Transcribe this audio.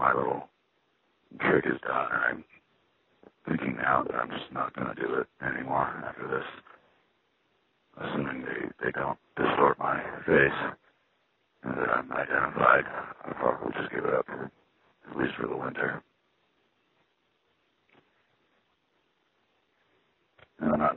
my little trick is done, and I'm thinking now that I'm just not going to do it anymore after this. Assuming they don't distort my face and that I'm identified, I'll probably just give it up, at least for the winter.